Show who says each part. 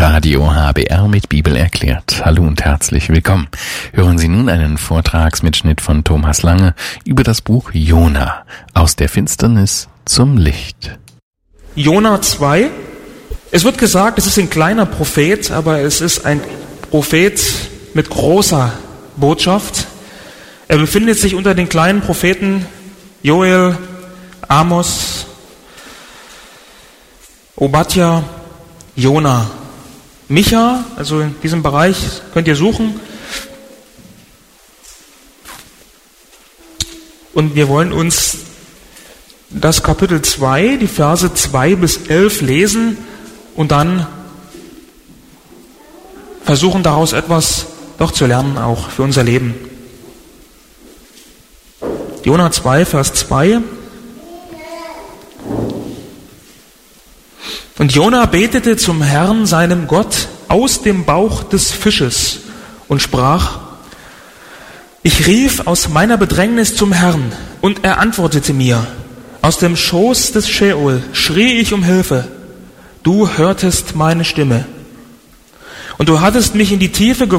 Speaker 1: Radio HBR mit Bibel erklärt. Hallo und herzlich willkommen. Hören Sie nun einen Vortragsmitschnitt von Thomas Lange über das Buch Jona, aus der Finsternis zum Licht.
Speaker 2: Jona 2. Es wird gesagt, es ist ein kleiner Prophet, aber es ist ein Prophet mit großer Botschaft. Er befindet sich unter den kleinen Propheten Joel, Amos, Obadja, Jona. Micha, also in diesem Bereich könnt ihr suchen. Und wir wollen uns das Kapitel 2, die Verse 2 bis 11 lesen und dann versuchen daraus etwas doch zu lernen, auch für unser Leben. Jona 2, Vers 2. Und Jona betete zum Herrn, seinem Gott, aus dem Bauch des Fisches und sprach: Ich rief aus meiner Bedrängnis zum Herrn, und er antwortete mir. Aus dem Schoß des Scheol schrie ich um Hilfe. Du hörtest meine Stimme. Und du hattest mich in die Tiefe geworfen